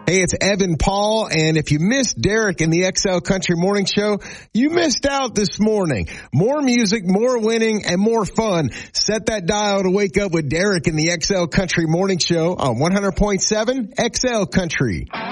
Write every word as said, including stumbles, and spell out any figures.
Hey, it's Evan Paul, and if you missed Derek in the X L Country Morning Show, you missed out this morning. More music, more winning, and more fun. Set that dial to wake up with Derek in the X L Country Morning Show on one hundred point seven X L Country.